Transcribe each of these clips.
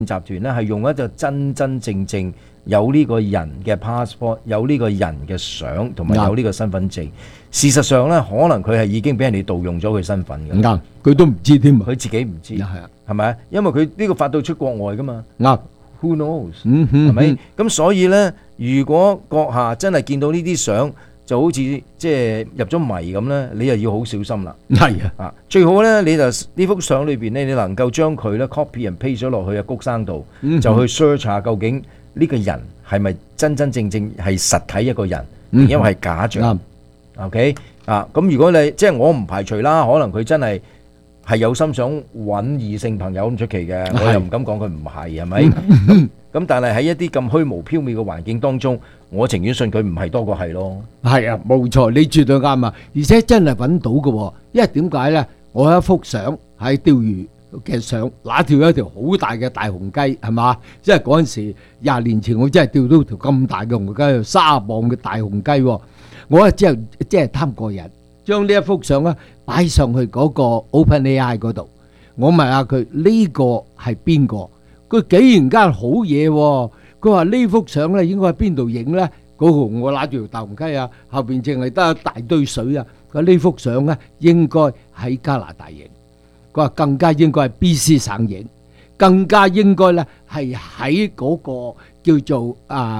集團咧係用一個真真正正有呢個人嘅 passport， 有呢個人嘅相，同埋有呢個身份證。事實上咧，可能佢係已經俾人哋盜用咗佢身份嘅。 啱，佢都唔知添啊。 佢自己唔知， 係啊， 係咪啊？因為佢呢個發到出國外噶嘛。 啱 ，Who knows？係咪？咁所以咧，如果閣下真係見到呢啲相，就好似即係入咗迷咁咧，你又要好小心啦。 係啊， 最好咧，你就呢幅相裏邊咧，你能夠將佢咧 copy and paste 咗落去谷生度，就去 search 下究竟呢個人係咪真真正正係實體一個人，因為係假象。OK 咁如果你即係我唔排除啦，可能佢真係有心想揾異性朋友咁出奇嘅，我又唔敢講佢唔係，係咪？咁但係喺一啲咁虛無縹緲嘅環境當中，我情願信佢唔係多過係咯。 係啊，冇錯，你絕對啱啊！而且真係揾到嘅，因為點解咧？我有一幅相喺釣魚嘅相，揦釣一條好大嘅大紅雞，係嘛？即係嗰陣時20年前，我真係釣到條咁大嘅紅雞，30磅嘅大紅雞。我之後即係貪過癮，將呢一幅相咧擺上去嗰個 OpenAI 嗰度。我問下佢呢個係邊個？佢竟然間好嘢喎！佢話呢幅相咧應該喺邊度影咧？嗰個我揦住條大紅雞啊，後邊淨係得一大堆水啊！佢話呢幅相咧應該喺加拿大影。佢話更加應該係 BC 省影，更加應該咧係喺嗰個叫做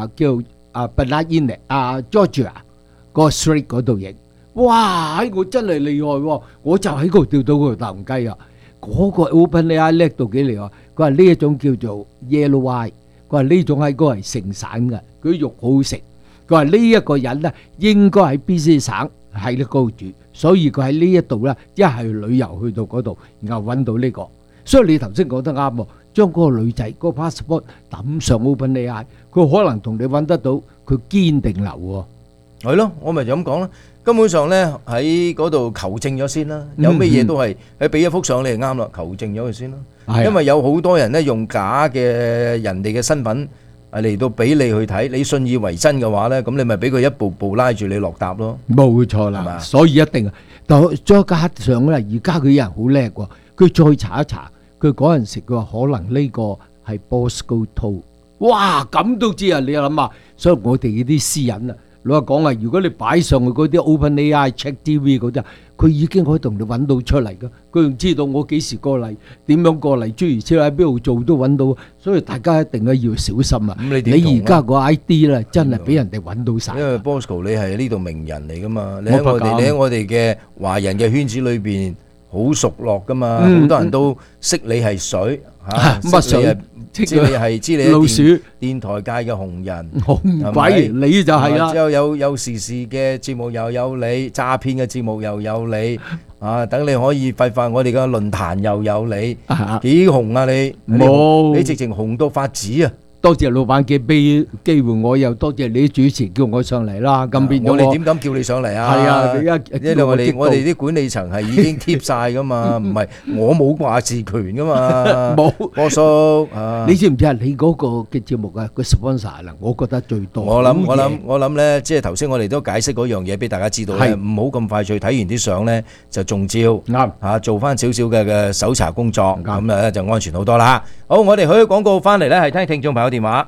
Benign Georgia 個 street 嗰度影。哇！我真係厲害喎！我就喺嗰度釣到嗰條大紅雞啊！嗰個 OpenAI 叻到幾厲害！佢話呢一種叫做 Yellow Eye， 佢話呢種喺嗰個係盛產嘅，佢啲肉好好食。佢話呢一個人咧應該喺 BC 省喺呢嗰度住，所以佢喺呢一度咧一係旅遊去到嗰度，然後揾到呢個。所以你頭先講得啱喎，將嗰個女仔嗰個 passport 抌上 OpenAI， 佢可能同你揾得到佢堅定流喎。 係咯，我咪就咁講啦。根本上咧喺嗰度求證咗先啦，有咩嘢都係佢俾一幅相你係啱啦，求證咗佢先啦。因為有好多人咧用假嘅人哋嘅身份嚟到俾你去睇，你信以為真嘅話咧，咁你咪俾佢一步步拉住你落搭咯。 冇錯啦，所以一定啊。但再加上咧，而家佢啲人好叻喎，佢再查一查，佢嗰陣時佢話可能呢個係 Bosco Toe， 哇咁都知啊！你諗下，所以我哋呢啲私隱啊。老實講啊，如果你擺上去嗰啲 OpenAI、ChatGPT 嗰啲，佢已經可以同你揾到出嚟噶。佢仲知道我幾時過嚟，點樣過嚟，諸如此類喺邊度做都揾到。所以大家一定要小心啊！你而家個 ID 咧，真係俾人哋揾到晒。因為 Bosco 你係呢度名人嚟噶嘛，你喺我哋嘅華人嘅圈子裏邊好熟絡噶嘛，好多人都識你係水嚇，乜水？知你係老鼠電台界嘅紅人， 紅鬼你就係啦。 之後有時事嘅節目又有你，詐騙嘅節目又有你，等你可以廢話我哋嘅論壇又有你，幾紅啊你！冇你直情紅到發紫啊！ 多謝老闆嘅機會，我又多謝你啲主持叫我上嚟啦。咁變咗我哋點敢叫你上嚟啊？係啊，因為我哋啲管理層係已經貼晒噶嘛，唔係我冇話事權噶嘛。冇，波叔， 你知唔知啊？你嗰個嘅節目啊，個 sponsor 啦，我覺得最多。 我諗咧，即係頭先我哋都解釋嗰樣嘢俾大家知道咧，唔好咁快脆睇完啲相咧就中招。啱嚇，做翻少少嘅搜查工作，咁咧就安全好多啦。好，我哋去廣告翻嚟咧，係聽聽眾朋友電話。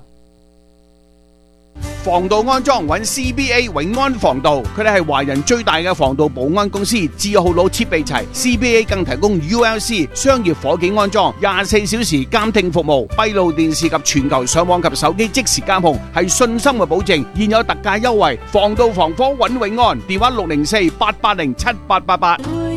防盜安裝揾 CBA 永安防盜，佢哋係華人最大嘅防盜保安公司，字號佬設備齊。CBA 更提供 ULC 商業伙計安裝，24小時監聽服務，閉路電視及全球上網及手機即時監控，係信心嘅保證。現有特價優惠，防盜防火揾永安，電話604-880-7888。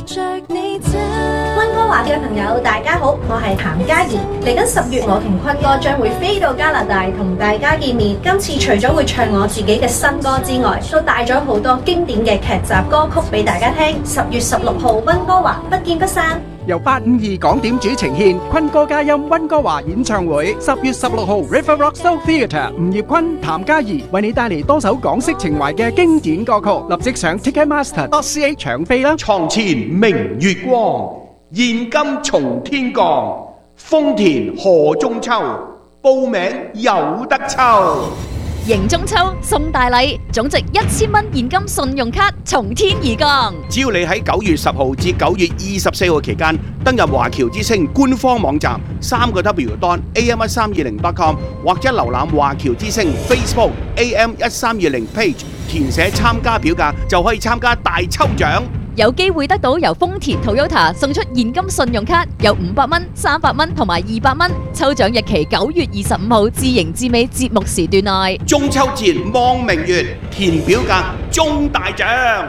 溫哥華嘅朋友大家好，我係譚嘉怡。嚟緊10月，我同坤哥將會飛到加拿大同大家見面。今次除咗會唱我自己嘅新歌之外，都帶咗好多經典嘅劇集歌曲俾大家聽。10月16號溫哥華不見不散。 由852港點主呈獻坤哥嘉音溫哥華演唱會，10月16號 River Rock Soul Theatre， 吳業坤、譚嘉怡為你帶嚟多首港式情懷嘅經典歌曲，立即上 Ticketmaster.ca 搶飛啦！ 床前明月光，現金從天降，豐田河中秋，報名有得抽。 迎中秋送大禮，總值1000蚊現金信用卡從天而降。 只要你喺9月10號至9月24號期間登入華僑之星官方網站3w.am1320.com 或者瀏覽華僑之星 Facebook AM1320 page， 填寫參加表格就可以參加大抽獎。 有機會得到由豐田 Toyota 送出現金信用卡，有500蚊、300蚊同埋200蚊。抽獎日期9月25號至迎至美節目時段內。 中秋節望明月，填表格中大獎。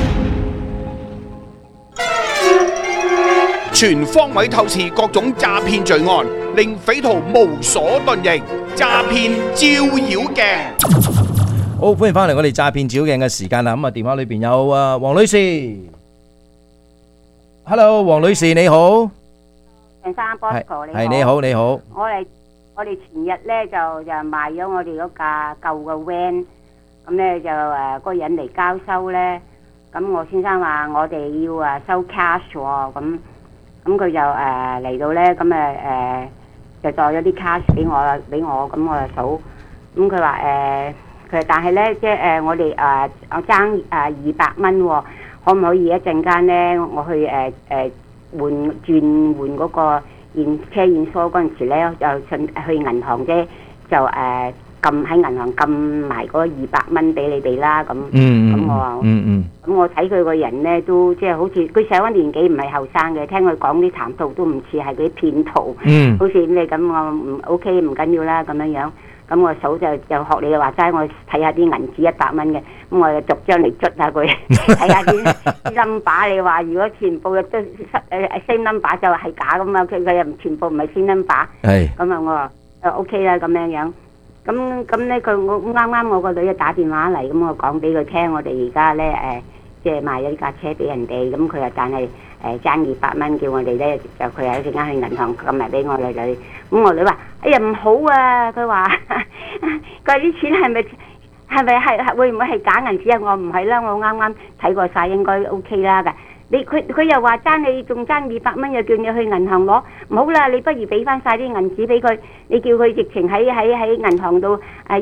全方位透視各種詐騙罪案，令匪徒無所遁形。詐騙照妖鏡。 好，歡迎翻嚟我哋詐騙照鏡嘅時間啦。咁啊，電話裏邊有黃女士。Hello， 黃女士你好。 陳生 Bosco 你好。 係你好，你好。 我哋前日咧就賣咗我哋嗰架舊嘅 van， 咁咧就嗰個人嚟交收咧，咁我先生話我哋要收 cash 喎，咁佢就嚟到咧，咁就袋咗啲 cash 俾我，咁我就數，咁佢話但係咧，即係我哋我爭200蚊喎，可唔可以一陣間咧，我去換嗰個車驗疏嗰陣時咧，就去銀行啫，就撳喺銀行撳埋嗰200蚊俾你哋啦，咁我話咁我睇佢個人咧都即係好似佢上咗年紀，唔係後生嘅，聽佢講啲談吐都唔似係嗰啲騙徒，好似你咁我唔 OK 唔緊要啦咁樣樣。咁我數就學你話齋，我睇下啲銀紙100蚊嘅，咁我就逐張嚟捽下佢，睇下啲 number。你話如果全部都same number 就係假咁啊，佢又全部唔係 same number。係。咁啊，我話OK 啦，咁樣樣。咁咧，我啱我個女打電話嚟，咁我講俾佢聽，我哋而家咧即係賣咗呢架車俾人哋，咁佢又但係爭200蚊，叫我哋咧就佢又一陣間去銀行撳埋俾我女女。咁我女話：哎呀唔好啊！佢話啲錢係會唔會係假銀紙啊？我唔係啦，我啱啱睇過晒，應該 OK 啦㗎。佢又話你仲爭200蚊，又叫你去銀行攞，唔好啦，你不如俾翻晒啲銀紙俾佢，你叫佢直情喺銀行度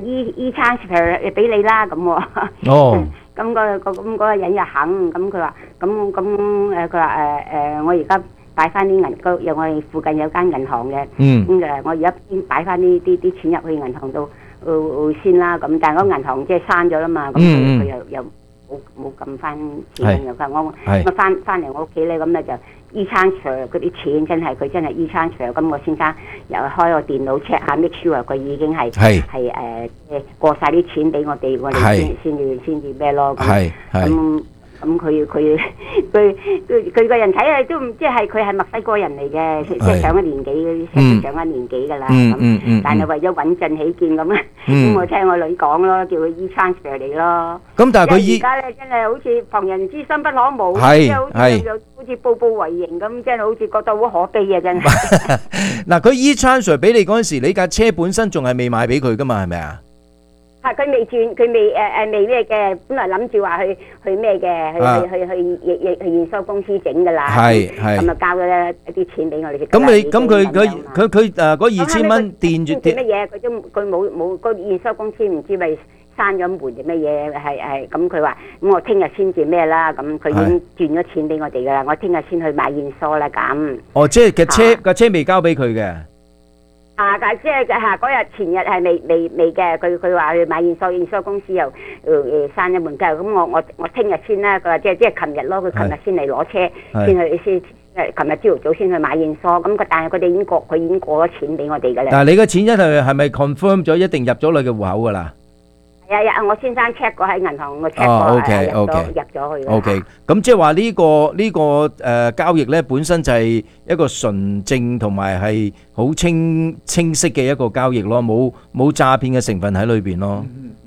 e-transfer 俾你啦咁喎。哦。咁嗰個人又肯，咁佢話佢話我而家擺翻啲銀，又我哋附近有間銀行嘅，咁我而家先擺翻啲錢入去銀行度先啦。咁但係嗰銀行即係閂咗啦嘛，咁佢又冇撳翻錢，又佢我翻嚟我屋企咧，咁咧就 e-transfer 嗰啲錢佢真係 e-transfer。咁我先生又開個電腦 check 下 make sure 佢已經係過晒啲錢俾我哋先至咩咯。咁佢個人睇下都唔即係佢係墨西哥人嚟嘅，即係上咗年紀上咗年紀㗎啦。但係為咗穩陣起見咁咧，咁我聽我女講咯，叫佢 e-transfer 嚟咯。咁但係佢而家咧真係好似防人之心不可無，即係好似步步為營咁，真係好似覺得好可悲啊！真係。 嗱，佢 e-transfer 俾你嗰陣時，你架車本身仲係未賣俾佢㗎嘛？係咪啊？ 佢未轉，佢未咩嘅，本來諗住話去咩嘅，去驗收公司整㗎啦。係咁啊，交咗一啲錢俾我哋。咁佢嗰2000蚊墊住啲乜嘢？佢冇個驗收公司唔知咪閂咗門定乜嘢？係咁佢話咁我聽日先至咩啦？咁佢已經轉咗錢俾我哋㗎啦，我聽日先去買驗疏啦咁。哦，即係架車未交俾佢嘅。但即係嗰日前日係未嘅，佢話去買驗疏公司又閂咗門㗎，咁我聽日先啦。佢話即係琴日咯，佢琴日先嚟攞車，先琴日朝頭早先去買驗疏。咁但係佢已經過咗錢俾我哋㗎啦。但係你嘅錢係咪 confirm 咗一定入咗你嘅戶口㗎啦？係啊，我先生 check 過喺銀行，我 check 過入咗去。OK， 咁即係話呢個交易咧，本身就係一個純正同埋係好清晰嘅一個交易咯，冇詐騙嘅成分喺裏邊咯。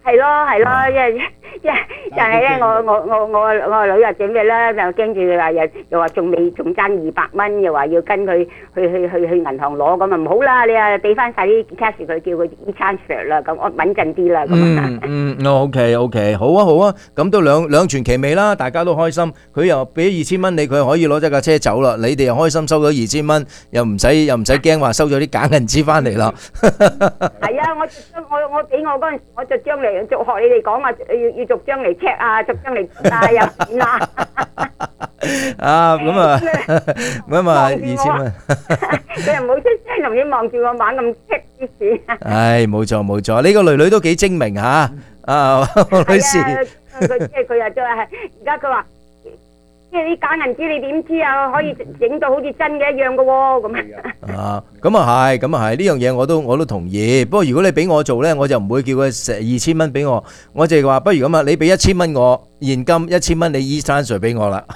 係咯，因為咧，我個女又整咩咧，就驚住佢話又話仲爭200蚊，又話要跟佢去銀行攞，咁啊唔好啦，你啊俾翻晒啲 cash 佢，叫佢 e-transfer 啦，咁我穩陣啲啦，咁 OK，好啊，咁都兩全其美啦，大家都開心。佢又俾2000蚊你，佢可以攞咗架車走啦，你哋又開心收咗2000蚊，又唔使驚話收咗啲假銀紙翻嚟啦。 係啊，我俾我嗰陣時，我就將嚟就學你哋講話，要逐張嚟 check 啊，逐張嚟有錢啊。 啊，咁啊，2000蚊。 佢又冇出聲，同你望住我猛咁 check 啲錢。 唉，冇錯，呢個女都幾精明嚇，女士。 佢即係佢又再係，而家佢話。即係啲假銀紙，你點知啊？可以整到好似真嘅一樣嘅喎，咁啊！ 咁啊係，呢樣嘢我都同意。不過如果你俾我做咧，我就唔會叫佢成2000蚊俾我，我就係話不如咁啊，你俾1000蚊我現金，1000蚊你 e-transfer 俾我啦。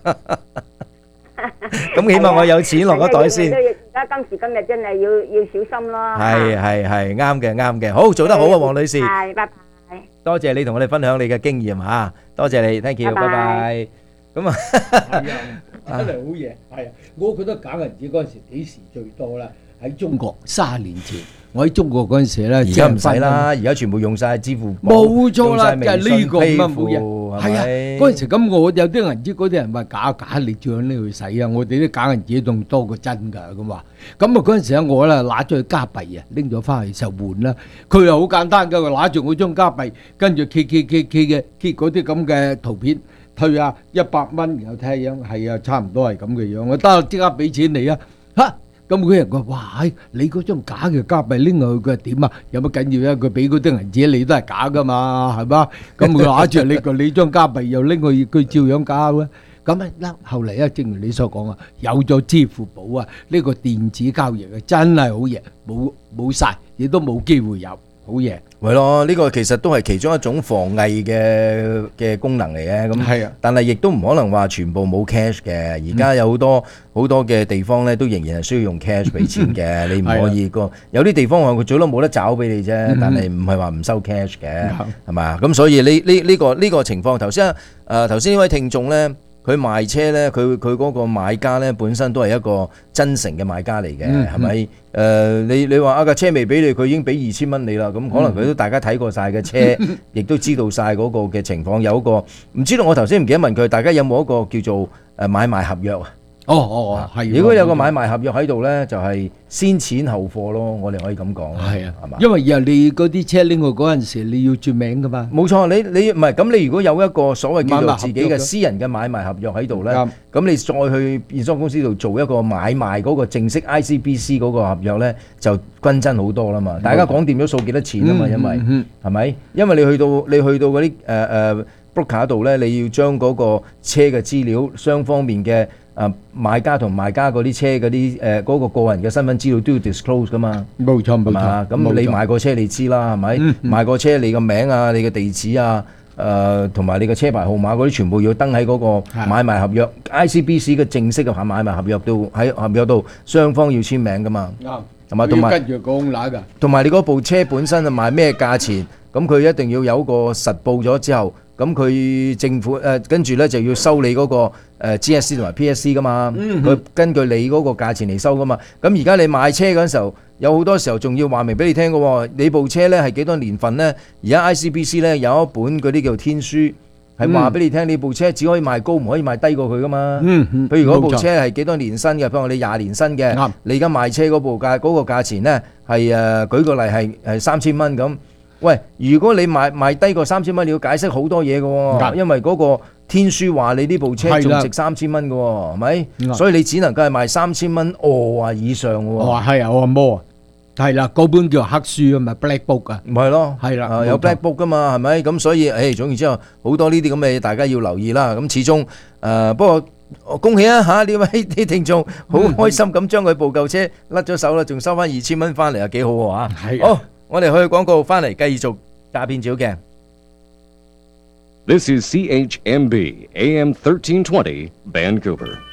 咁起碼我有錢落咗袋先。 而家今時今日真係要小心咯。 係啱嘅，好做得好啊，黃女士。 係，拜拜。 多謝你同我哋分享你嘅經驗嚇，多謝你 ，thank you，拜拜。咁啊， 真係好嘢，係啊！我覺得假銀紙嗰陣時幾時最多啦？喺中國30年前，我喺中國嗰陣時咧， 而家唔使啦，而家全部用晒支付寶， 冇錯啦，就係呢個咁啊冇嘢，係啊！嗰陣時咁，我有啲銀紙，嗰啲人話假，你照樣拎去使啊！我哋啲假銀紙仲多過真㗎，咁話。咁啊嗰陣時咧，我咧揦咗去加幣啊，拎咗翻去就換啦。佢又好簡單㗎，佢揦住我張加幣，跟住揭嗰啲咁嘅圖片。退啊100蚊，然後睇下樣，係啊，差唔多係咁嘅樣。我得即刻俾錢你啊！嚇，咁佢人話：哇，你嗰張假嘅加幣拎落去，佢話點啊？有乜緊要啊？佢俾嗰啲銀紙你都係假噶嘛，係嘛？咁佢攞住你張加幣又拎去，佢照樣假嘅。咁啊，後嚟啊，正如你所講啊，有咗支付寶啊，呢個電子交易啊，真係好嘢，冇晒，亦都冇機會有。好嘢， 係咯，呢個其實都係其中一種防偽嘅功能嚟嘅，咁係啊，但係亦都唔可能話全部冇 cash 嘅。而家有好多嘅地方咧，都仍然係需要用 cash 俾錢嘅。你唔可以有啲地方話佢最多冇得找俾你啫，但係唔係話唔收 cash 嘅，係嘛？咁所以呢個情況，頭先呢位聽眾咧。佢賣車咧，佢嗰個買家咧本身都係一個真誠嘅買家嚟嘅，係咪？你話架車未俾你，佢已經俾2000蚊你啦，咁可能佢都大家睇過晒嘅車，亦都知道晒嗰個嘅情況。有一個唔知道，我頭先唔記得問佢，大家有冇一個叫做買賣合約啊？係。如果有個買賣合約喺度咧，就係先錢後貨咯，我哋可以咁講。 係啊，係嘛？因為你嗰啲車拎去嗰陣時，你要註名噶嘛。冇錯， 你唔係咁，你如果有一個所謂叫做自己嘅私人嘅買賣合約喺度咧，咁你再去驗收公司度做一個買賣嗰個正式 ICBC 嗰個合約咧，就均真好多啦嘛。大家講掂咗數幾多錢啊嘛，因為係咪？因為你去到嗰啲broker 度咧，你要將嗰個車嘅資料雙方面嘅。買家同賣家嗰啲車嗰啲嗰個個人嘅身份資料都要 disclose 噶嘛， 冇錯， 咁你買過車你知啦，係咪？買過車你個名啊，你嘅地址啊，同埋你嘅車牌號碼嗰啲全部要登喺嗰個買賣合約 ICBC 嘅正式嘅買賣合約度，喺合約度雙方要簽名噶嘛，係嘛？同埋跟住講嗱㗎， 同埋你嗰部車本身係賣咩價錢，咁佢一定要有個實報咗之後。咁佢政府跟住咧就要收你嗰個GSC 同埋 PSC 噶嘛，佢根據你嗰個價錢嚟收噶嘛。咁而家你買車嗰陣時候，有好多時候仲要話明俾你聽嘅喎，你部車咧係幾多年份咧？而家 ICBC 咧有一本嗰啲叫天書，係話俾你聽，你部車只可以賣高，唔可以賣低過佢噶嘛。譬如嗰部車係幾多年新嘅，譬如你20年新嘅，你而家賣車嗰個價錢咧係舉個例係3000蚊咁。喂，如果你賣低過3000蚊，你要解釋好多嘢嘅喎，因為嗰個天書話你呢部車仲值3000蚊嘅喎，係咪？所以你只能夠係賣3000蚊或以上嘅喎。 係啊，我摸啊，係啦，嗰本叫黑書啊嘛 ，black book 啊， 唔係咯， 係啦， 有 black book 噶嘛，係咪？咁所以，總然之後好多呢啲咁嘅嘢，大家要留意啦。咁始終不過恭喜啊嚇呢位啲聽眾，好開心咁將佢部舊車甩咗手啦，仲收翻2000蚊翻嚟啊，幾好喎嚇！好。我哋去廣告翻嚟繼續詐騙照鏡。 This is CHMB AM 1320 Vancouver.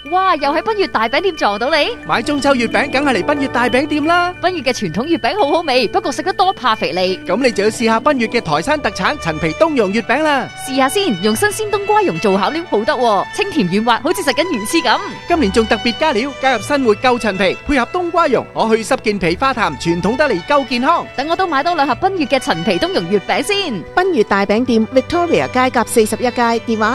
哇，又喺賓悅大餅店撞到你。 買中秋月餅梗係嚟賓悅大餅店啦。 賓悅嘅傳統月餅好好味，不過食得多怕肥膩。 咁你就要試下賓悅嘅台山特產陳皮冬蓉月餅啦。 試下先，用新鮮冬瓜蓉做餡料好得喎，清甜軟滑，好似食緊魚翅咁。 今年仲特別加料，加入新活夠陳皮，配合冬瓜蓉，可去濕健脾化痰，傳統得嚟夠健康。 等我都買多2盒賓悅嘅陳皮冬蓉月餅先。 賓悅大餅店 Victoria 街甲41街，電話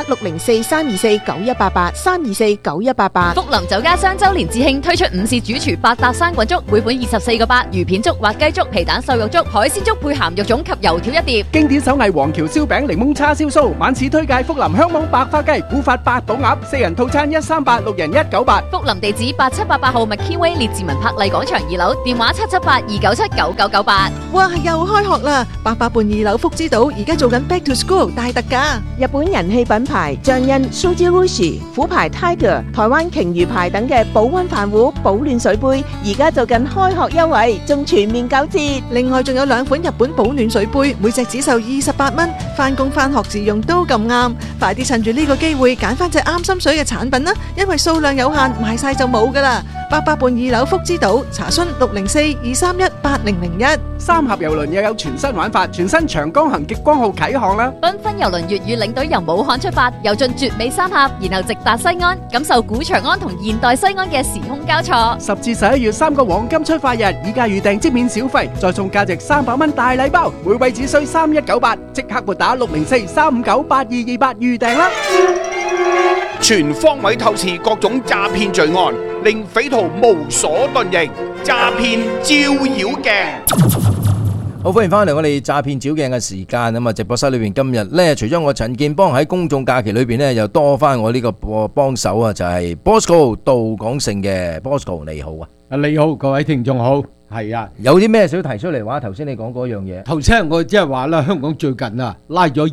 604-324-9188，324-9188。 福林酒家雙周年致慶推出午市主廚百搭生滾粥，每款24個8，魚片粥、滑雞粥、皮蛋瘦肉粥、海鮮粥配鹹肉粽及油條一碟。 經典手藝黃橋燒餅、檸檬叉燒酥，晚市推介福林香網白花雞、古法八寶鴨，4人套餐138，6人198。 福林地址8788號麥堅威列治文柏麗廣場2樓，電話778-297-9998。 哇，又開學啦！88伴2樓福之島而家做緊 Back to School 大特價，日本人氣品牌象印、Suji Rushi、虎牌 Tiger、台灣鯨魚牌等嘅保溫飯壺、保暖水杯，而家做緊開學優惠，仲全面9折。另外仲有2款日本保暖水杯，每隻只售28蚊，返工返學自用都咁啱。快啲趁住呢個機會揀翻隻啱心水嘅產品啦，因為數量有限，賣晒就冇噶啦。88伴2樓福之島，查詢604-231-8001。 三峽郵輪又有全新玩法，全新長江行極光號啟航啦！ 繽紛郵輪粵語領隊由武漢出發，遊進絕美三峽，然後直達西安，感受古長安同現代西安嘅時空交錯。 10至11月3個黃金出發日，以價預訂即免小費，再送價值300蚊大禮包，每位只需3198，即刻撥打604-359-8228預訂啦！ 全方位透視各種詐騙罪案，令匪徒無所遁形。詐騙照妖鏡。 好，歡迎翻嚟我哋詐騙照鏡嘅時間。咁啊，直播室裏邊今日呢，除咗我陳建邦喺公眾假期裏邊呢，又多翻我呢個幫手啊，就係 Bosco 杜廣勝嘅 Bosco， 你好啊！ 你好，各位聽眾好，係啊， 有啲咩想提出嚟話？頭先你講嗰樣嘢， 頭先我即係話啦，香港最近啊拉咗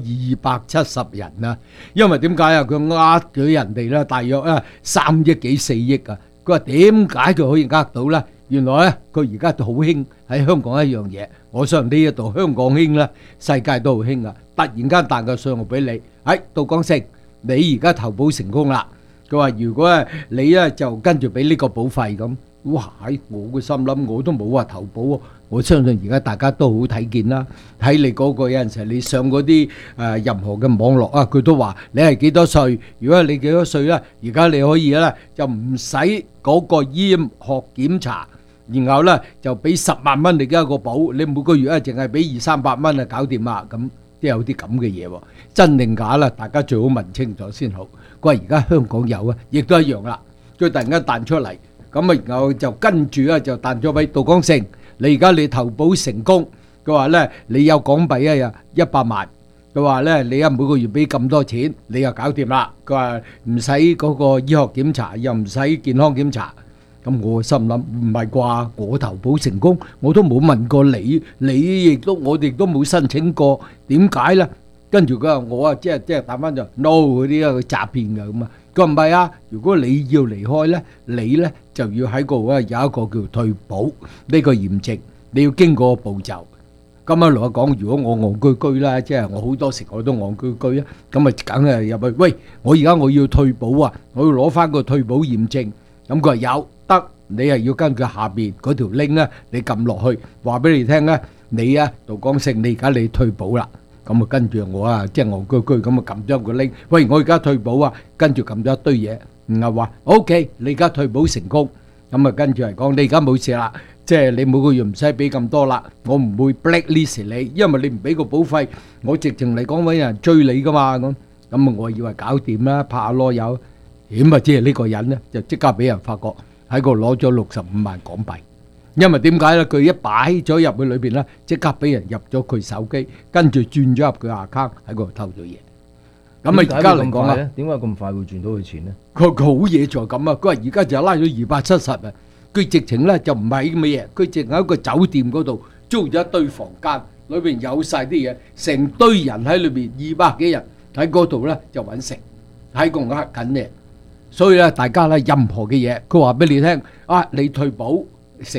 270人啦，因為點解啊？佢呃咗人哋啦，大約啊3億幾4億啊，佢話點解佢可以呃到呢？原來咧，佢而家好興喺香港一樣嘢，我相信呢一度香港興啦，世界都好興啊！突然間彈個信號俾你，杜廣勝，你而家投保成功啦！佢話如果咧你咧就跟住俾呢個保費咁，哇！我嘅心諗我都冇話投保喎，我相信而家大家都好睇見啦，睇你嗰個有陣時你上嗰啲任何嘅網絡啊，佢都話你係幾多歲，如果你幾多歲咧，而家你可以咧就唔使嗰個醫學檢查。然後咧就俾10萬蚊你嘅一個保，你每個月咧淨係俾200-300蚊啊搞掂啦，咁都有啲咁嘅嘢喎，真定假啦？大家最好問清楚先好。佢話而家香港有啊，亦都一樣啦。佢突然間彈出嚟，咁啊然後就跟住咧就彈咗俾杜廣勝，你而家你投保成功，佢話咧你有港幣啊100萬，佢話咧你啊每個月俾咁多錢，你又搞掂啦。佢話唔使嗰個醫學檢查，又唔使健康檢查。咁我心諗唔係啩？我投保成功，我都冇問過你，我哋都冇申請過，點解咧？跟住佢話我啊，即係打翻就 no 嗰啲啊，佢詐騙㗎咁啊。佢話唔係啊，如果你要離開咧，你咧就要喺嗰度有一個叫退保呢個驗證，你要經過個步驟。咁啊，同我講，如果我戇居居啦，即係我好多時我都戇居居啊，咁啊梗係入去，喂，我而家我要退保啊，我要攞翻個退保驗證。咁佢話有。你係要跟佢下邊嗰條 link 咧，你撳落去，話俾你聽咧，你啊杜廣勝，你而家你退保啦。咁啊跟住我啊，即係戇居居咁啊撳咗個 link，喂，我而家退保啊，跟住撳咗一堆嘢，然後話 OK，你而家退保成功，咁啊跟住嚟講，你而家冇事啦，即係你每個月唔使俾咁多啦，我唔會 blacklist 你，因為你唔俾個保費，我直情嚟講揾人追你噶嘛，咁啊我以為搞掂啦，拍下籮柚，點啊知係呢個人咧就即刻俾人發覺。喺嗰度攞咗65萬港幣，因為點解咧？佢一擺咗入去裏邊咧，即刻俾人入咗佢手機，跟住轉咗入佢 account 喺嗰度偷咗嘢。咁啊，而家嚟講啊， 點解咁快會轉到佢錢咧？ 佢好嘢就係咁啊！佢話而家就拉咗270啊！佢直情咧就唔係咁嘅嘢，佢直喺一個酒店嗰度租咗一堆房間，裏邊有晒啲嘢，成堆人喺裏邊200幾人喺嗰度咧就揾食，喺個呃緊嘅。所以咧，大家咧任何嘅嘢，佢話俾你聽啊，你退保成，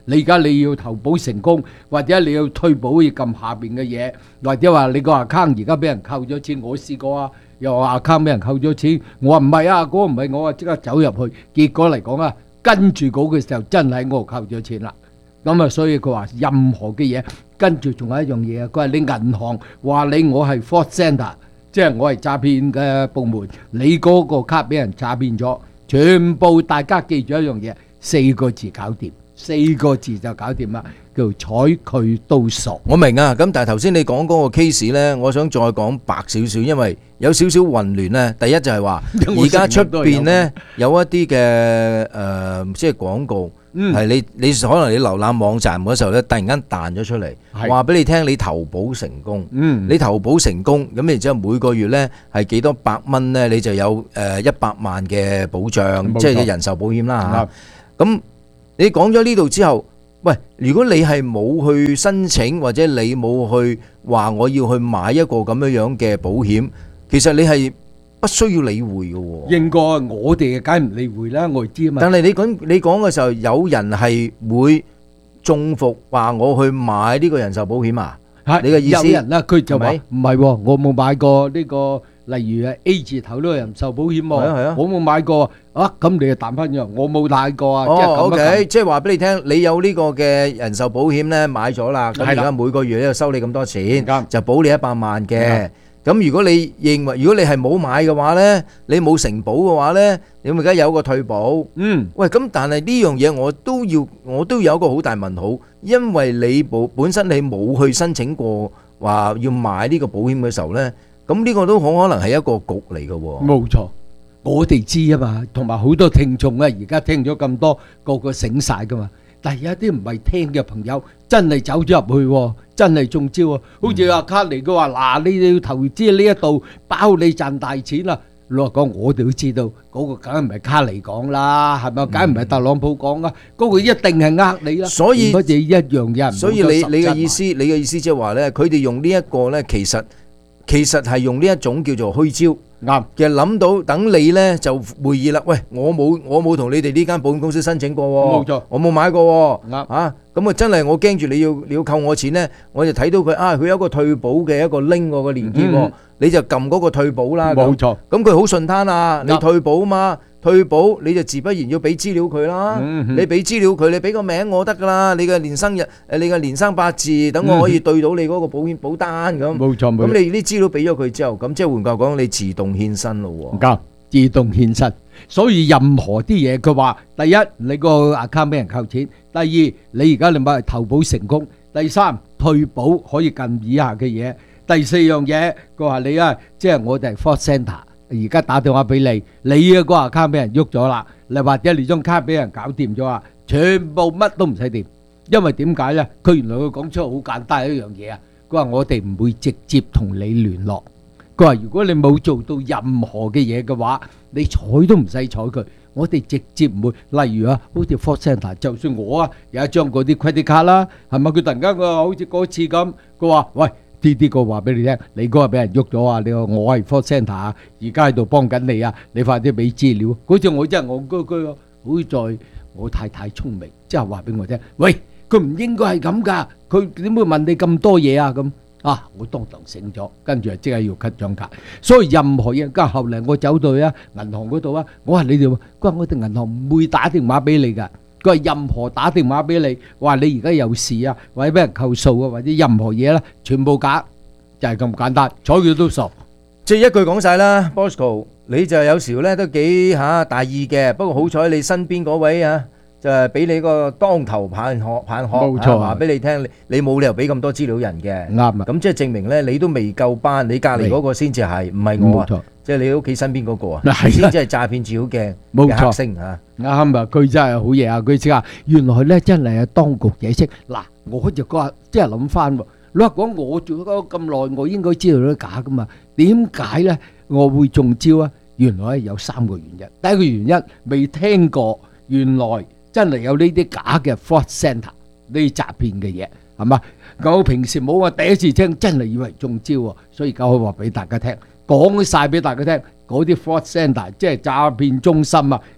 你而家你要投保成功，或者你要退保要撳下邊嘅嘢，或者話你個 account 而家俾人扣咗錢，我試過啊，又話 account 俾人扣咗錢，我話唔係啊，嗰個唔係我啊，即刻走入去，結果嚟講啊，跟住嗰個時候真係喺我度扣咗錢啦。咁啊，所以佢話任何嘅嘢，跟住仲有一樣嘢啊，佢話你銀行話你我係 fraud center，即係我係詐騙嘅部門，你嗰個卡俾人詐騙咗，全部大家記住一樣嘢，4個字搞掂，4個字就搞掂啦，叫睬佢都傻。 我明啊，咁但係頭先你講嗰個 case 呢，我想再講白少少，因為有少少混亂呢。第一就係話，而家出邊呢有一啲嘅即係廣告。係你可能你瀏覽網站嗰時候咧，突然間彈咗出嚟，話俾你聽你投保成功，你投保成功，咁然之後每個月咧係幾多百蚊咧，你就有100萬嘅保障，即係人壽保險啦嚇。咁你講咗呢度之後，喂，如果你係冇去申請或者你冇去話我要去買一個咁樣嘅保險，其實你係不需要理會嘅喎。 應該我哋梗係唔理會啦，我知啊嘛。 但係你講嘅時候，有人係會中伏話我去買呢個人壽保險啊？你嘅意思？ 有人啦，佢就話唔係喎，我冇買過呢個，例如係 A 字頭呢個人壽保險喎。係啊，我冇買過啊。咁你就彈翻咗，我冇買過啊。 哦，OK，即係話俾你聽，你有呢個嘅人壽保險咧買咗啦，咁而家每個月咧收你咁多錢，就保你100萬嘅。咁如果你認為，如果你係冇買嘅話呢，你冇承保嘅話呢，你咪而家有個退保。喂，咁但係呢樣嘢我都有一個好大問號，因為你本身你冇去申請過話要買呢個保險嘅時候呢，咁呢個都好可能係一個局嚟嘅喎。 冇錯，我哋知啊嘛，同埋好多聽眾啊，而家聽咗咁多，個個醒晒噶嘛。但係有啲唔係聽嘅朋友，真係走咗入去喎，真係中招啊！好似阿卡尼佢話：嗱，你哋要投資呢一度，包你賺大錢啦！老實講，我哋都知道嗰個梗係唔係卡尼講啦，係咪？梗係唔係特朗普講啦？嗰個一定係呃你啦。所以一樣嘅。 所以你嘅意思即係話咧，佢哋用呢一個咧，其實係用呢一種叫做虛招。啱，其實諗到等你咧就會議啦。喂，我冇同你哋呢間保險公司申請過喎，冇錯，我冇買過喎。啱啊，咁啊真係我驚住你要扣我錢咧，我就睇到佢有一個退保嘅一個 link 個連結喎，你就撳嗰個退保啦。冇錯，咁佢好順攤啊，你退保嘛，退保你就自不然要俾資料佢啦。你俾資料佢，你俾個名我得噶啦，你嘅年生日你嘅年生八字，等我可以對到你嗰個保險保單咁。冇錯，咁你啲資料俾咗佢之後，咁即係換句講，你自動獻身咯喎。 啱，自動獻身。所以任何啲嘢，佢話第一你個 account 俾人扣錢，第二你而家你買投保成功，第三退保可以撳以下嘅嘢，第四樣嘢佢話你啊，即係我哋係 fraud center，而家打電話俾你，你嘅個 account 俾人喐咗啦，你或者你張卡俾人搞掂咗啊，全部乜都唔使掂，因為點解咧？佢原來佢講出好簡單一樣嘢啊，佢話我哋唔會直接同你聯絡。佢話：如果你冇做到任何嘅嘢嘅話，你睬都唔使睬佢。我哋直接唔會，例如啊，好似 fraud center，就算我啊有一張嗰啲 credit card 啦，係咪？佢突然間佢話好似嗰次咁，佢話：喂，啲個話俾你聽，你嗰日俾人喐咗啊！你話我係 fraud center 啊，而家喺度幫緊你啊，你快啲俾資料。嗰次我真係戇居居，好在我太太聰明，即係話俾我聽，喂，佢唔應該係咁㗎，佢點會問你咁多嘢啊咁？啊！我當堂醒咗，跟住即刻要 cut 張卡。所以任何嘢，跟住後嚟我走到去啊銀行嗰度啊，我話你哋，佢話我哋銀行唔會打電話俾你㗎。佢話任何打電話俾你，話你而家有事啊，或者俾人扣數啊，或者任何嘢啦，全部假，就係咁簡單，睬佢都傻。 即係一句講晒啦 Bosco， 你就有時咧都幾大意嘅，不過好彩你身邊嗰位啊。就係俾你個當頭棒喝，冇錯，話俾你聽，你冇理由俾咁多資料人嘅，啱啊！咁即係證明咧，你都未夠班，你隔離嗰個先至係，唔係我啊！即係你屋企身邊嗰個啊，先至係詐騙照鏡嘅黑星啊！ 啱啊！佢真係好嘢啊！佢即係原來咧真係當局解釋嗱，我就嗰日即係諗翻喎，你話講我做咗咁耐，我應該知道都假噶嘛？點解咧我會中招啊？原來有3個原因。第一個原因未聽過，原來。真係有呢啲假嘅 fraud center 呢啲詐騙嘅嘢係嘛？我平時冇話第一次聽，真係以為中招喎，所以而家可以話俾大家聽，講晒俾大家聽，嗰啲 fraud center 即係詐騙中心啊，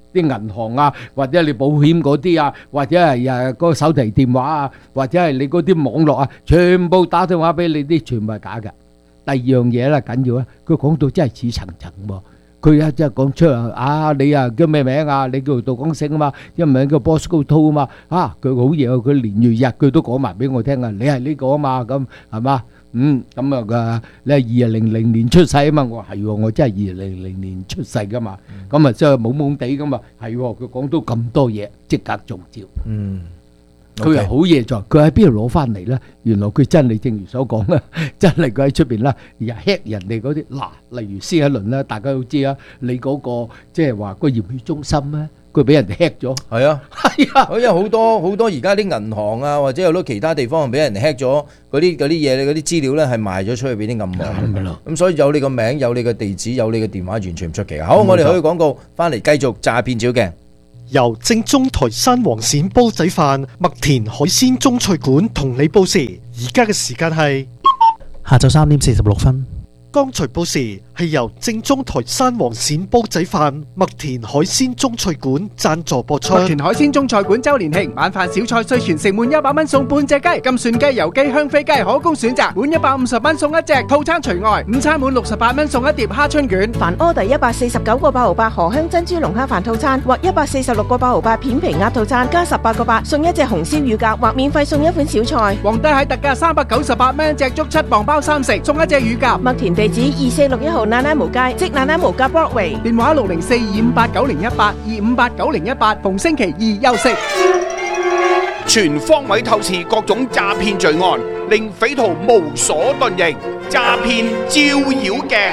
啲銀行啊，或者你保險嗰啲啊，或者係嗰個手提電話啊，或者係你嗰啲網絡啊，全部打電話俾你啲，全部係假嘅。第二樣嘢咧緊要咧，佢講到真係似層層喎。佢啊真係講出啊，你啊叫咩名啊？你叫杜江星啊嘛，一名叫 Bosco To 啊嘛。啊，佢好嘢喎，佢年月日佢都講埋俾我聽啊。你係呢個啊嘛，咁係嘛？咁啊你係2000年出世啊嘛。我話係喎，我真係2000年出世噶嘛。咁啊即係懵懵地咁啊，係喎。佢講到咁多嘢，即刻中招。佢係好嘢在，佢喺邊度攞翻嚟咧？原來佢真係正如所講啦，真係佢喺出邊啦，又 hack 人哋嗰啲嗱，例如施一倫咧，大家都知啊，你嗰個即係話個驗血中心咧，佢俾人哋 hack 咗。係啊，係啊，因為好多而家啲銀行啊，或者有好多其他地方俾人 hack 咗嗰啲嘢，嗰啲資料咧係賣咗出去俾啲暗網。咁所以有你個名，有你個地址，有你個電話，完全唔出奇。好，我哋可以廣告翻嚟繼續詐騙照鏡。 由正宗台山黃鱔煲仔飯麥田海鮮中菜館同你報時，而家嘅時間係下晝3點46分。 剛才報時係由正宗台山黃鱔煲仔飯麥田海鮮中菜館贊助播出。 麥田海鮮中菜館周年慶晚飯小菜歲全食滿100蚊送半隻雞，金蒜雞、油雞、香飛雞可供選擇，滿150蚊送一隻，套餐除外。午餐滿68蚊送一碟蝦春卷。 凡order 149個8毫8荷香珍珠龍蝦飯套餐或146個8毫8片皮鴨套餐，加18個8送一隻紅燒乳鴿或免費送一款小菜。 皇帝蟹特價398蚊一隻，足7磅包3食，送一隻乳鴿。 麥田地址2461號那拉無街，即那拉無街 Broadway。 電話604-258-9018，258-9018，逢星期二休息。 全方位透視各種詐騙罪案，令匪徒無所遁形。詐騙照妖鏡。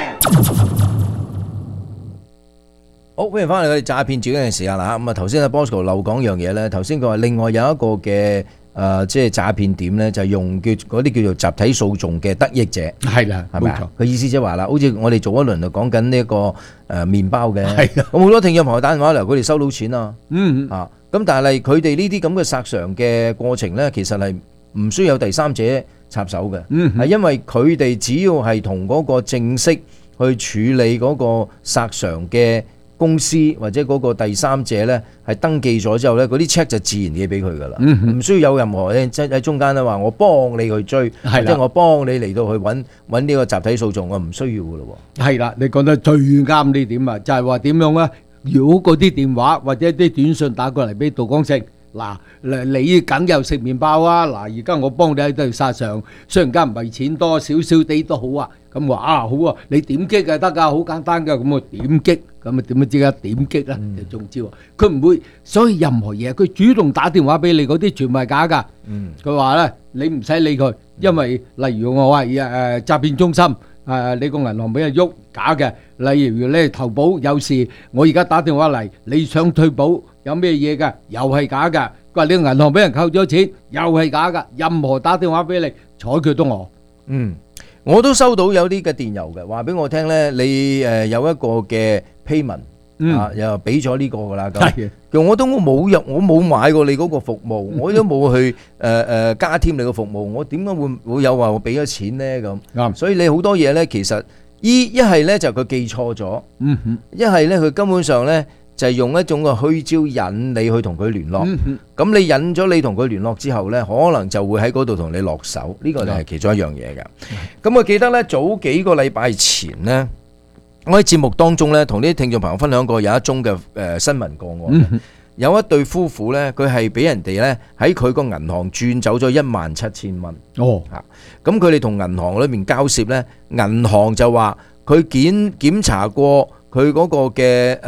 好，歡迎翻嚟我哋詐騙照鏡嘅時間啦。咁啊，頭先阿 Bosco 漏講樣嘢咧，頭先佢話另外有一個嘅即係詐騙點咧，就係用嗰啲叫做集體訴訟嘅得益者，係啦，係咪啊？佢意思即係話啦，好似我哋做一輪就講緊呢一個麵包嘅，咁好多聽眾朋友打電話嚟，佢哋收到錢啊，咁但係佢哋呢啲咁嘅索償嘅過程咧，其實係唔需要有第三者插手嘅，係因為佢哋只要係同嗰個正式去處理嗰個索償嘅公司或者嗰個第三者咧係登記咗之後咧，嗰啲 check 就自然嘅俾佢噶啦，唔需要有任何即係喺中間咧話我幫你去追，即係我幫你嚟到去揾呢個集體訴訟，我唔需要噶咯喎。係啦，你講得最啱呢點啊，就係話點樣咧？如果嗰啲電話或者啲短信打過嚟俾杜江勝，嗱，你梗有食麵包啊！嗱，而家我幫你喺度殺上，雖然間唔係錢多，少少地都好啊。咁話啊好啊，你點擊就得㗎，好簡單㗎。咁我點擊，咁啊點樣知啊？點擊啦就中招啊！佢唔會，所以任何嘢佢主動打電話俾你嗰啲全部係假㗎。佢話咧，你唔使理佢，因為例如我話詐騙中心。你個銀行俾人喐假嘅，例如你投保有事，我而家打電話嚟，你想退保有咩嘢嘅，又係假嘅。佢話你個銀行俾人扣咗錢，又係假嘅。任何打電話俾你，睬佢都我。我都收到有啲嘅電郵嘅，話俾我聽咧，你有一個嘅 payment。又俾咗呢個噶啦，咁我都冇入，我冇買過你嗰個服務，我都冇去加添你個服務，我點解會有話我俾咗錢咧咁？所以你好多嘢咧，其實一係咧就佢記錯咗，一係咧佢根本上咧就係用一種嘅虛招引你去同佢聯絡，咁你引咗你同佢聯絡之後咧，可能就會喺嗰度同你落手，呢個就係其中一樣嘢嘅。咁我記得咧早幾個禮拜前咧。我喺節目當中咧，同啲聽眾朋友分享過有一宗嘅新聞個案，有一對夫婦咧，佢係俾人哋咧喺佢個銀行轉走咗17000蚊。咁佢哋同銀行裏面交涉咧，銀行就話佢檢查過佢嗰個嘅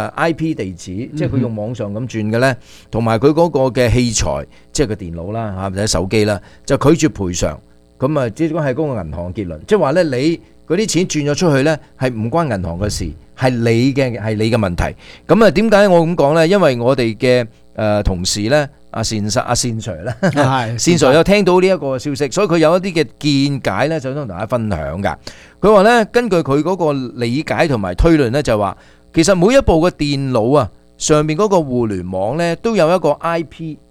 IP 地址，即係佢用網上咁轉嘅咧，同埋佢嗰個嘅器材，即係個電腦啦嚇，或者手機啦，就拒絕賠償。咁啊，只係嗰個銀行結論，即係話咧你。嗰啲錢轉咗出去呢，係唔關銀行嘅事，係你嘅問題。咁啊，點解我咁講呢？因為我哋嘅同事呢，阿善 Sir 咧，善 Sir 有聽到呢一個消息，所以佢有一啲嘅見解呢，就想同大家分享噶。佢話呢，根據佢嗰個理解同埋推論呢，就話其實每一部嘅電腦啊，上面嗰個互聯網呢，都有一個 IP。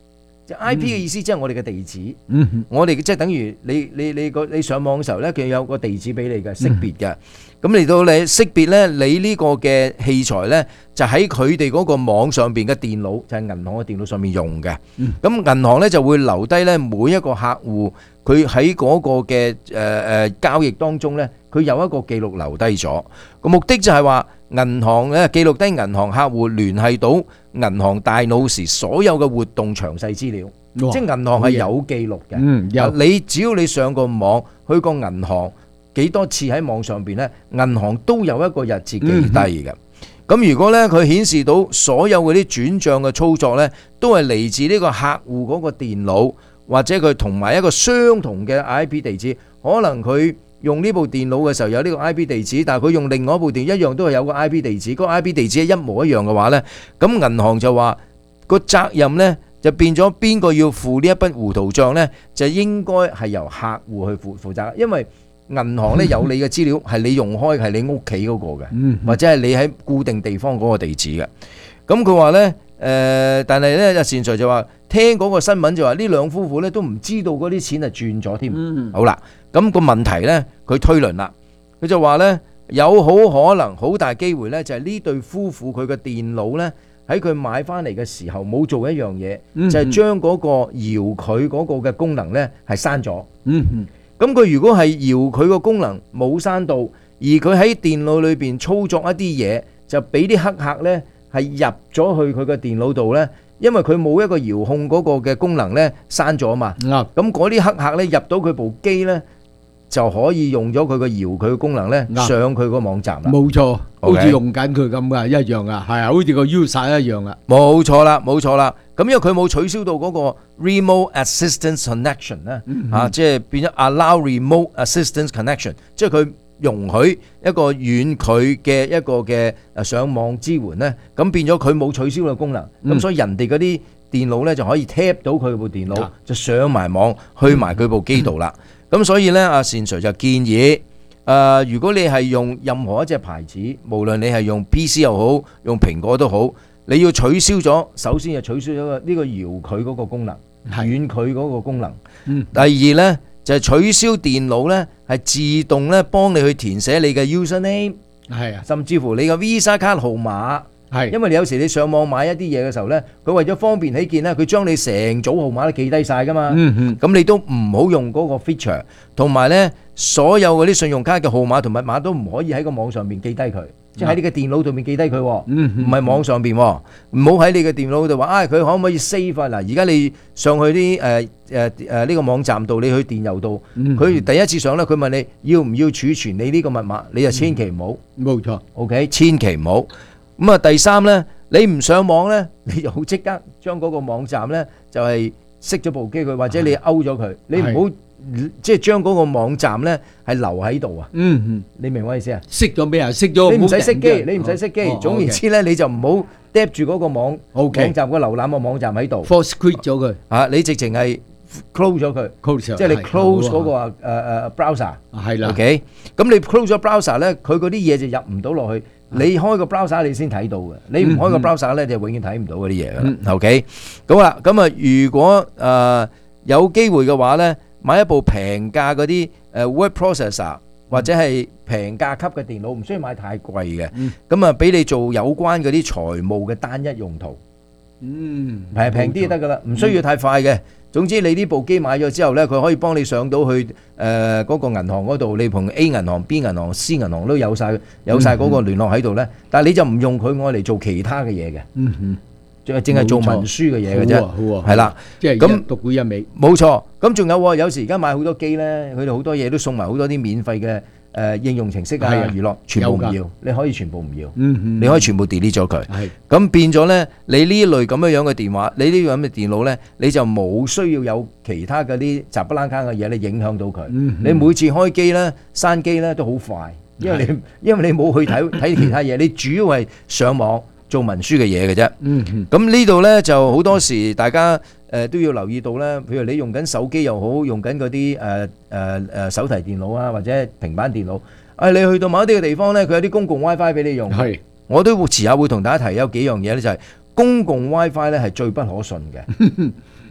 就 IP 嘅意思即係我哋嘅地址， 嗯我哋即係等於你上網嘅時候咧，佢有個地址俾你嘅識別嘅。咁嚟到你識別咧，你呢個嘅器材咧，就喺佢哋嗰個網上邊嘅電腦，就係銀行嘅電腦上面用嘅。咁銀行咧就會留低咧每一個客戶佢喺嗰個嘅交易當中咧，佢有一個記錄留低咗。個目的就係話銀行咧記錄低銀行客戶聯繫到銀行大腦時所有嘅活動詳細資料，即係銀行係有記錄嘅。 有你只要你上個網去個銀行幾多次喺網上邊咧，銀行都有一個日誌記低嘅。咁如果咧佢顯示到所有嗰啲轉帳嘅操作咧，都係嚟自呢個客戶嗰個電腦，或者佢同埋一個相同嘅 IP 地址，可能佢用呢部電腦嘅時候有呢個 IP 地址，但係佢用另外一部電腦一樣都係有個 IP 地址，嗰個 IP 地址係一模一樣嘅話咧，咁銀行就話個責任咧就變咗邊個要付呢一筆糊塗帳咧，就應該係由客戶去負責，因為銀行咧有你嘅資料係你用開係你屋企嗰個嘅，或者係你喺固定地方嗰個地址嘅。咁佢話咧但係咧阿善財就話聽嗰個新聞就話呢兩夫婦咧都唔知道嗰啲錢係轉咗添。好啦，咁個問題咧佢推論啦，佢就話咧有好可能好大機會咧就係呢對夫婦佢嘅電腦咧喺佢買翻嚟嘅時候冇做一樣嘢，就係將嗰個搖佢嗰個嘅功能咧係刪咗。咁佢如果係搖佢個功能冇刪到，而佢喺電腦裏邊操作一啲嘢，就俾啲黑客呢係入咗去佢嘅電腦度呢，因為佢冇一個遙控嗰個嘅功能呢刪咗嘛。咁嗰啲黑客呢入到佢部機呢，就可以用咗佢個搖佢嘅功能呢上佢個網站啦。 冇錯，好似用緊佢咁噶，一樣啊，係啊，好似個 user 一樣啊。 冇錯啦，冇錯啦。咁因為佢冇取消到嗰個 remote assistance connection 咧，即係變咗 allow remote assistance connection， 即係佢容許一個遠距嘅一個嘅上網支援咧，咁變咗佢冇取消嘅功能，咁所以人哋嗰啲電腦咧就可以 tap 到佢部電腦，就上埋網去埋佢部機度啦。咁所以咧，阿善 Sir 就建議，如果你係用任何一隻牌子，無論你係用 PC 又好，用蘋果都好。你要取消咗，首先就取消咗呢個遙距嗰個功能，遠距嗰個功能。第二呢，就係取消電腦呢係自動呢幫你去填寫你嘅 username，甚至乎你嘅 Visa 卡號碼。因為你有時你上網買一啲嘢嘅時候呢，佢為咗方便起見呢，佢將你成組號碼都記低晒噶嘛。咁你都唔好用嗰個 feature， 同埋呢所有嗰啲信用卡嘅號碼同密碼都唔可以喺個網上面記低佢。即係喺你嘅電腦度面記低佢，唔係網上邊，唔好喺你嘅電腦度話，佢可唔可以 save 啊？嗱，而家你上去啲呢個網站度，你去電郵度，佢第一次上咧，佢問你要唔要儲存你呢個密碼，你就千祈唔好。冇錯 ，OK， 千祈唔好。咁啊，第三咧，你唔上網咧，你就即刻將嗰個網站咧就係熄咗部機佢，或者你勾咗佢，你唔好。即係將嗰個網站咧係留喺度啊！你明我意思啊？ 熄咗咩啊？熄咗你唔使熄機，你唔使熄機。總言之咧，你就唔好嗒住嗰個網站個瀏覽個網站喺度 ，force quit 咗佢啊！你直情係 close 咗佢，即係你 close 嗰個browser 係啦。 OK， 咁你 close 咗 browser 咧，佢嗰啲嘢就入唔到落去。你開個 browser 你先睇到嘅，你唔開個 browser 咧，就永遠睇唔到嗰啲嘢㗎啦。OK， 咁啦，咁啊，如果有機會嘅話咧。買一部平價嗰啲word processor 或者係平價級嘅電腦，唔需要買太貴嘅。咁啊，俾你做有關嗰啲財務嘅單一用途。係平啲就得噶啦，唔需要太快嘅。總之你呢部機買咗之後呢，佢可以幫你上到去嗰個銀行嗰度，你同 A 銀行、B 銀行、C 銀行都有晒嗰個聯絡喺度呢。但係你就唔用佢愛嚟做其他嘅嘢嘅。淨係做文書嘅嘢嘅啫，係啦， 即係咁獨沽一味。 冇錯，咁仲有有時而家買好多機咧，佢哋好多嘢都送埋好多啲免費嘅應用程式啊、娛樂，全部唔要，你可以全部唔要，你可以全部 delete 咗佢。咁變咗咧，你呢類咁樣嘅電話，你呢個咁嘅電腦咧，你就冇需要有其他嗰啲雜不拉更嘅嘢你影響到佢。你每次開機咧、閂機咧都好快，因為你冇去睇其他嘢，你主要係上網。做文書嘅嘢嘅啫，咁呢度呢就好多時大家都要留意到呢，譬如你用緊手機又好，用緊嗰啲手提電腦啊或者平板電腦，你去到某一啲嘅地方呢，佢有啲公共 WiFi 俾你用，我都遲下會同大家提有幾樣嘢呢，就係公共 WiFi 呢係最不可信嘅。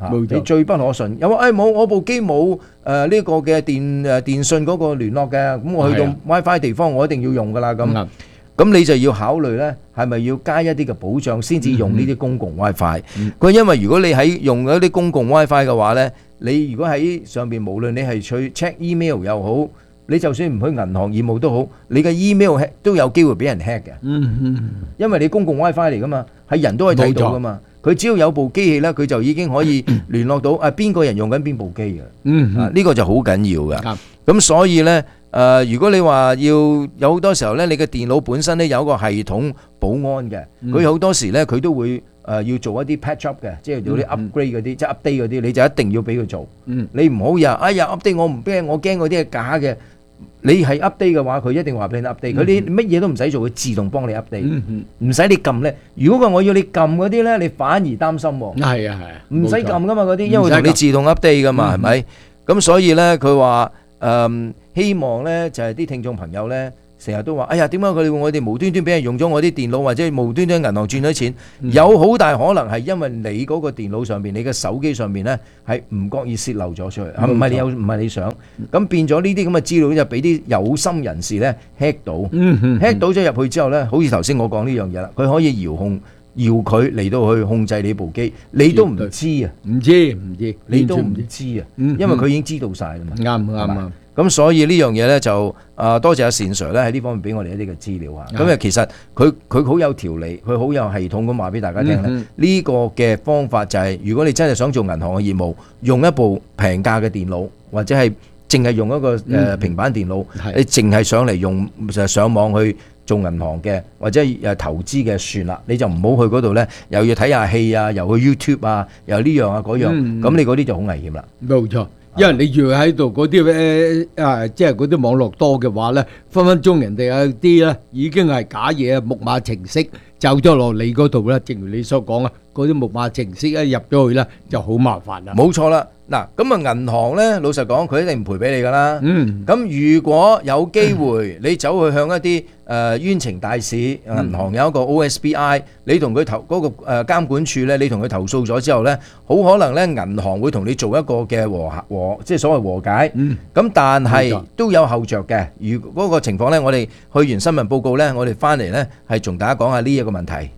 冇錯你最不可信。有話冇，我部機冇呢個嘅電信嗰個聯絡嘅，咁我去到 WiFi 地方，我一定要用噶啦咁。咁你就要考慮呢，係咪要加一啲嘅保障先至用呢啲公共 WiFi？因為如果你喺用嗰啲公共 WiFi 嘅話呢，你如果喺上邊，無論你係去 check email 又好，你就算唔去銀行業務都好，你嘅 email 都有機會俾人 hack 嘅。因為你公共 WiFi 嚟噶嘛，係人都可以睇到噶嘛。佢只要有部機器呢，佢就已經可以聯絡到邊個人用緊邊部機嘅。呢個就好緊要嘅。咁所以呢。如果你話要有好多時候咧，你嘅電腦本身咧有一個系統保安嘅，佢好多時咧佢都會要做一啲 patch up 嘅，即係做啲 upgrade 嗰啲，即係 update 嗰啲，你就一定要俾佢做。你唔好update 我唔驚，我驚嗰啲係假嘅。你係 update 嘅話，佢一定話俾你 update。佢啲乜嘢都唔使做，佢自動幫你 update，唔使你撳咧。如果我要你撳嗰啲咧，你反而擔心喎。 係啊， 唔使撳噶嘛嗰啲，因為同你自動 update 噶嘛，係咪？咁所以咧，佢話希望咧就係啲聽眾朋友咧，成日都話：哎呀，點解我哋無端端俾人用咗我啲電腦，或者無端端銀行轉咗錢？有好大可能係因為你嗰個電腦上邊、你嘅手機上邊咧係唔覺意泄漏咗出去，唔係你想。咁變咗呢啲咁嘅資料就俾啲有心人士咧 hack 到，hack 到咗入去之後咧，好似頭先我講呢樣嘢啦，佢可以遙佢嚟到去控制你部機，你都唔知啊， 唔知， 你都唔知啊，因為佢已經知道晒啦嘛。 啱。 咁所以呢樣嘢咧就多謝阿善 Sir 咧喺呢方面俾我哋一啲嘅資料啊。咁其實佢好有條理，佢好有系統咁話俾大家聽咧。呢個嘅方法就係如果你真係想做銀行嘅業務，用一部平價嘅電腦，或者係淨係用一個平板電腦，你淨係上嚟用上網去做銀行嘅或者投資嘅算啦，你就唔好去嗰度咧，又要睇下戲啊，又去 YouTube 啊，又呢樣啊嗰樣，咁你嗰啲就好危險啦。 冇錯。因為你住喺度嗰啲即係嗰啲網絡多嘅話咧，分分鐘人哋有啲咧已經係假嘢木馬程式走咗落你嗰度啦。正如你所講啊，嗰啲木馬程式一入咗去咧就好麻煩啦。 冇錯啦，嗱咁啊銀行咧，老實講佢一定唔賠俾你噶啦。咁如果有機會你走去向一啲冤情大使，銀行有一個 OSBI， 你同佢嗰個監管處咧，你同佢投訴咗之後咧，好可能咧銀行會同你做一個嘅即係所謂和解。咁但係都有後着嘅。如果嗰個情況咧，我哋去完新聞報告咧，我哋翻嚟咧係同大家講下呢一個問題。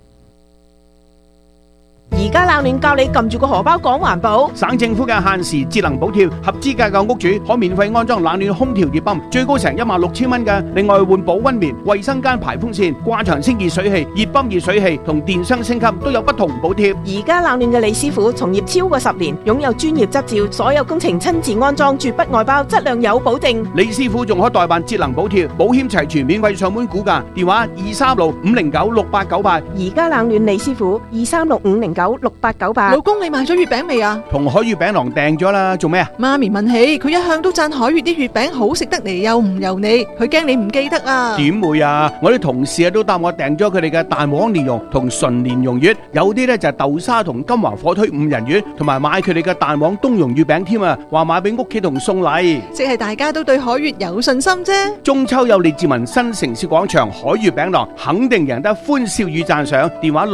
而家冷暖教你撳住個荷包講環保。 省政府嘅限時節能補貼，合資格嘅屋主可免費安裝冷暖空調熱泵，最高成16,000蚊嘅。另外換保溫棉、衛生間排風扇、掛牆清熱水器、熱泵熱水器同電箱升級都有不同補貼。 而家冷暖嘅李師傅從業超過10年，擁有專業執照，所有工程親自安裝，絕不外包，質量有保證。 李師傅仲可代辦節能補貼，保險齊全，免費上門估價，電話236-509-6898。 而家冷暖李師傅236-509-6898。老公，你買咗月餅未啊？ 同海月餅郎訂咗啦，做咩啊？ 媽咪問起，佢一向都讚海月啲月餅好食得嚟，又唔油膩，佢驚你唔記得啊？ 點會啊？我啲同事都答我訂咗佢哋嘅蛋黃蓮蓉同純蓮蓉月，有啲呢就係豆沙同金華火腿5仁月，同埋買佢哋嘅蛋黃冬蓉月餅添啊！話買俾屋企同送禮， 即係大家都對海月有信心啫。 中秋有列治文新城市廣場海月餅郎，肯定贏得歡笑與讚賞。電話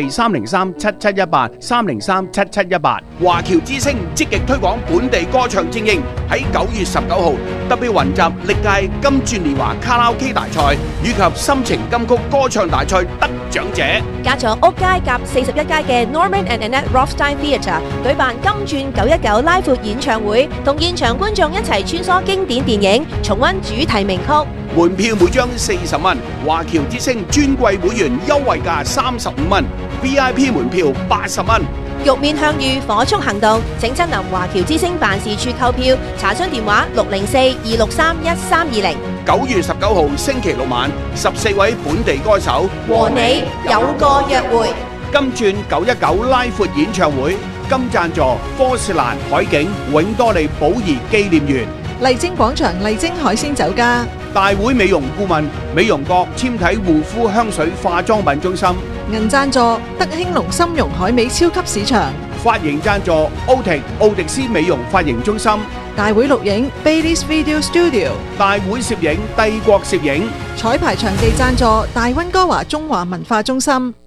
604-303-7718 華僑之聲積極推廣本地歌唱精英，喺9月19號特別雲集歷屆金鑽年華卡拉 OK 大賽以及心情金曲歌唱大賽得獎者， 加咗屋街夾41街嘅 Norman and Annette Rothstein Theatre 舉辦金鑽919拉闊演唱會，同現場觀眾一齊穿梭經典電影，重溫主題名曲。 門票每張40蚊，華僑之聲尊貴會員優惠價35蚊 ，VIP 門票80蚊。 玉面向隅火速行動，請親臨華僑之聲辦事處購票，查詢電話604-263-1320。 9月19號星期六晚，14位本地歌手和你有個約會。 金鑽919拉闊演唱會，金贊助科士蘭海景永多利寶儀紀念園。 麗晶廣場麗晶海鮮酒家， 大會美容顧問美容閣纖體護膚香水化妝品中心， 銀贊助德興隆參茸海味超級市場， 髮型贊助奧迪斯美容髮型中心， 大會錄影 Baileys Video Studio， 大會攝影帝國攝影， 彩排場地贊助大溫哥華中華文化中心。